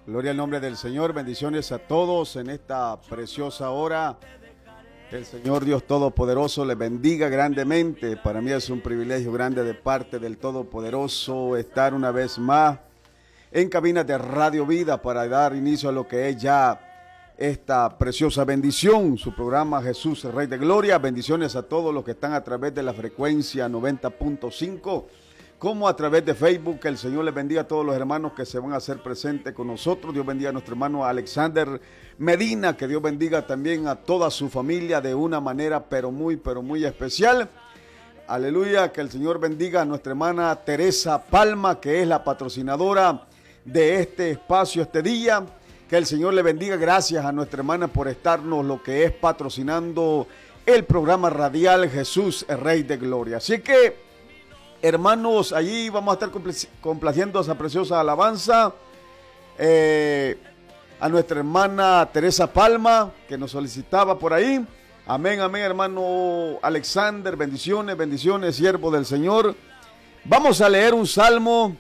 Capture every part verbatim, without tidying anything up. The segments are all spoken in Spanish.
Gloria al nombre del Señor, bendiciones a todos en esta preciosa hora. El Señor Dios Todopoderoso les bendiga grandemente. Para mí es un privilegio grande de parte del Todopoderoso estar una vez más en cabina de Radio Vida para dar inicio a lo que es ya esta preciosa bendición, su programa Jesús, Rey de Gloria. Bendiciones a todos los que están a través de la frecuencia noventa punto cinco, como a través de Facebook. Que el Señor les bendiga a todos los hermanos que se van a hacer presentes con nosotros. Dios bendiga a nuestro hermano Alexander Medina, que Dios bendiga también a toda su familia de una manera pero muy, pero muy especial. Aleluya, que el Señor bendiga a nuestra hermana Teresa Palma, que es la patrocinadora de este espacio este día. Que el Señor le bendiga. Gracias a nuestra hermana por estarnos lo que es patrocinando el programa radial Jesús, el Rey de Gloria. Así que, hermanos, allí vamos a estar complaciendo esa preciosa alabanza eh, a nuestra hermana Teresa Palma, que nos solicitaba por ahí. Amén, amén, hermano Alexander. Bendiciones, bendiciones, siervo del Señor. Vamos a leer un salmo.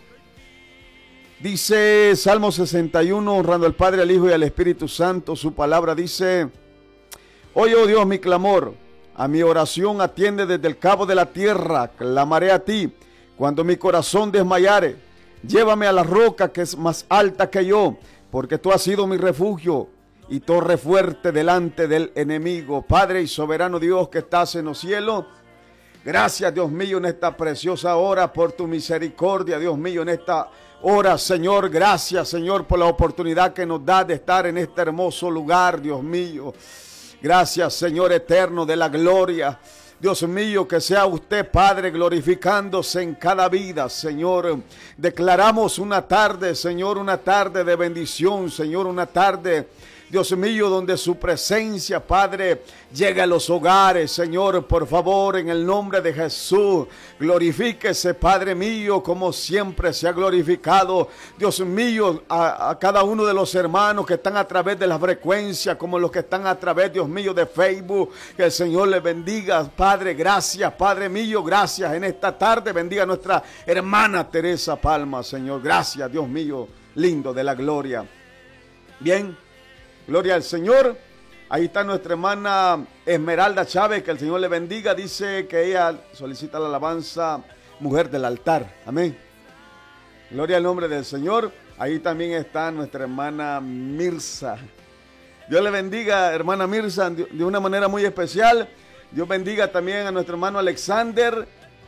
Dice Salmo sesenta y uno, honrando al Padre, al Hijo y al Espíritu Santo. Su palabra dice: oye, oh Dios, mi clamor, a mi oración atiende desde el cabo de la tierra. Clamaré a ti cuando mi corazón desmayare. Llévame a la roca que es más alta que yo, porque tú has sido mi refugio y torre fuerte delante del enemigo. Padre y soberano Dios que estás en los cielos, gracias, Dios mío, en esta preciosa hora por tu misericordia, Dios mío, en esta hora, Señor. Gracias, Señor, por la oportunidad que nos da de estar en este hermoso lugar, Dios mío. Gracias, Señor eterno de la gloria. Dios mío, que sea usted, Padre, glorificándose en cada vida, Señor. Declaramos una tarde, Señor, una tarde de bendición, Señor, una tarde, Dios mío, donde su presencia, Padre, llega a los hogares, Señor. Por favor, en el nombre de Jesús, glorifíquese, Padre mío, como siempre se ha glorificado, Dios mío, a, a cada uno de los hermanos que están a través de la frecuencia, como los que están a través, Dios mío, de Facebook. Que el Señor les bendiga, Padre. Gracias, Padre mío, gracias. En esta tarde bendiga a nuestra hermana Teresa Palma, Señor. Gracias, Dios mío, lindo de la gloria. Bien. Gloria al Señor. Ahí está nuestra hermana Esmeralda Chávez, que el Señor le bendiga. Dice que ella solicita la alabanza Mujer del Altar. Amén. Gloria al nombre del Señor. Ahí también está nuestra hermana Mirza. Dios le bendiga, hermana Mirza, de una manera muy especial. Dios bendiga también a nuestro hermano Alexander.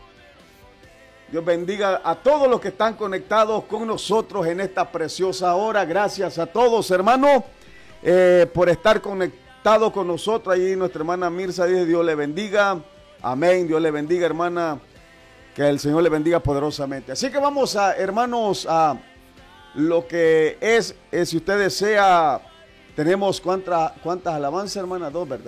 Dios bendiga a todos los que están conectados con nosotros en esta preciosa hora. Gracias a todos, hermanos. Eh, por estar conectado con nosotros. Ahí nuestra hermana Mirza dice: Dios le bendiga. Amén. Dios le bendiga, hermana. Que el Señor le bendiga poderosamente. Así que vamos a, hermanos, a lo que es, es si usted desea, tenemos cuántas, cuántas alabanzas, hermana, dos, ¿verdad?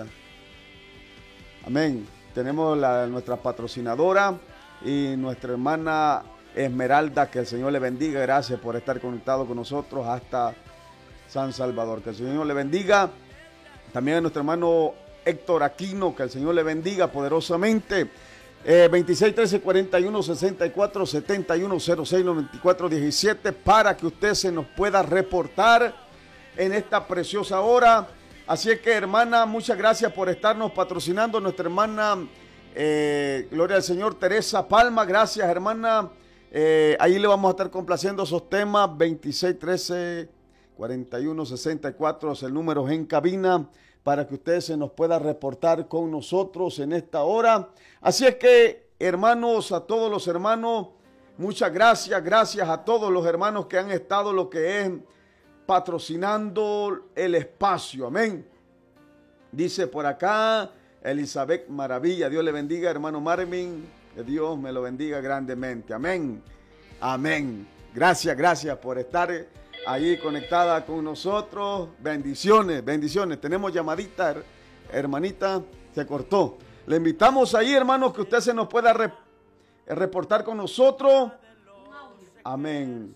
Amén. Tenemos la, nuestra patrocinadora y nuestra hermana Esmeralda. Que el Señor le bendiga. Gracias por estar conectado con nosotros hasta San Salvador. Que el Señor le bendiga. También a nuestro hermano Héctor Aquino, que el Señor le bendiga poderosamente. Eh, veintiséis, trece, cuarenta y uno, sesenta y cuatro, setenta y uno, cero seis, noventa y cuatro, diecisiete, para que usted se nos pueda reportar en esta preciosa hora. Así es que, hermana, muchas gracias por estarnos patrocinando. Nuestra hermana, eh, gloria al Señor, Teresa Palma. Gracias, hermana. Eh, ahí le vamos a estar complaciendo esos temas. Veintiséis, trece, cuarenta y uno, sesenta y cuatro es el número en cabina para que usted se nos pueda reportar con nosotros en esta hora. Así es que, hermanos, a todos los hermanos, muchas gracias, gracias a todos los hermanos que han estado lo que es patrocinando el espacio. Amén. Dice por acá Elizabeth Maravilla. Dios le bendiga, hermano Marvin. Que Dios me lo bendiga grandemente. Amén. Amén. Gracias, gracias por estar ahí conectada con nosotros. Bendiciones, bendiciones. Tenemos llamadita, hermanita, se cortó. Le invitamos ahí, hermanos, que usted se nos pueda re reportar con nosotros. Amén.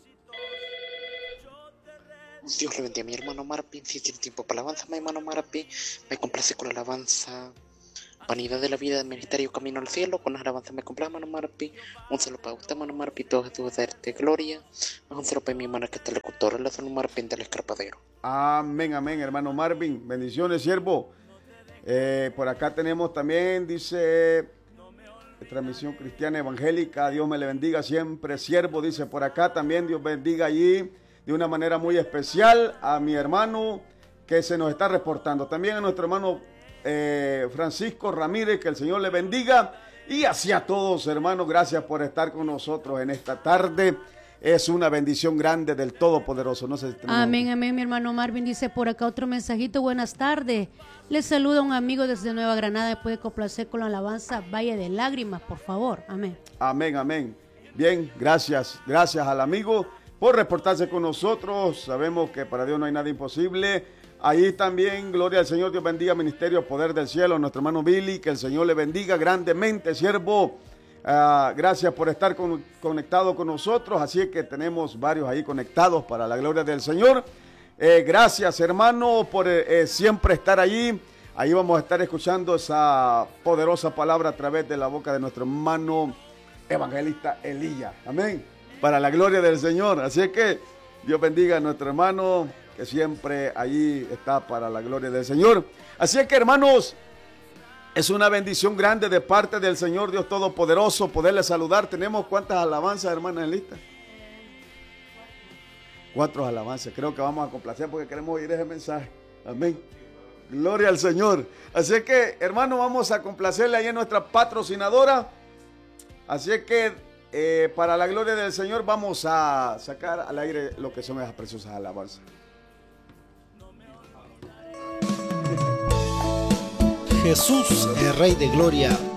Dios le bendiga a mi hermano Marpin. Si tiene tiempo para alabanza, mi hermano Marpin, me complace con la alabanza Vanidad de la vida del ministerio Camino al Cielo, con las alabanzas me compras, mano Marpi, un saludo para usted, mano Marpi, todo Jesús de gloria, un saludo para mi hermana que está locutora, la zona Marpi del Escarpadero. Amén, amén, hermano Marvin, bendiciones, siervo. Eh, por acá tenemos también, dice, transmisión cristiana evangélica, Dios me le bendiga siempre, siervo, dice por acá también, Dios bendiga allí de una manera muy especial a mi hermano que se nos está reportando, también a nuestro hermano eh, Francisco Ramírez, que el Señor le bendiga, y así a todos, hermanos, gracias por estar con nosotros en esta tarde. Es una bendición grande del Todopoderoso. No sé si tenemos... Amén, amén. Mi hermano Marvin dice por acá otro mensajito. Buenas tardes. Les saluda un amigo desde Nueva Granada. Puede complacer con la alabanza Valle de Lágrimas, por favor. Amén. Amén, amén. Bien, gracias. Gracias al amigo por reportarse con nosotros. Sabemos que para Dios no hay nada imposible. Ahí también, gloria al Señor. Dios bendiga Ministerio Poder del Cielo. Nuestro hermano Billy, que el Señor le bendiga grandemente, siervo. Uh, gracias por estar con, conectado con nosotros, así que tenemos varios ahí conectados para la gloria del Señor. Eh, gracias, hermano, por eh, siempre estar allí. Ahí vamos a estar escuchando esa poderosa palabra a través de la boca de nuestro hermano evangelista Elías. Amén. Para la gloria del Señor. Así que Dios bendiga a nuestro hermano que siempre allí está para la gloria del Señor. Así que, hermanos, es una bendición grande de parte del Señor Dios Todopoderoso poderle saludar. Tenemos cuántas alabanzas, hermanas, en lista. Cuatro alabanzas. Creo que vamos a complacer porque queremos oír ese mensaje. Amén. Gloria al Señor. Así que, hermano, vamos a complacerle ahí a nuestra patrocinadora. Así que, eh, para la gloria del Señor, vamos a sacar al aire lo que son esas preciosas alabanzas. Jesús, el Rey de Gloria,